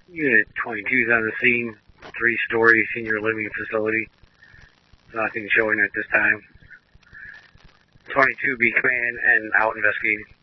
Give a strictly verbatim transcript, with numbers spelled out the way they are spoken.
Unit twenty-two is on the scene. Three-story senior living facility. Nothing showing at this time. twenty-two be command and out investigating.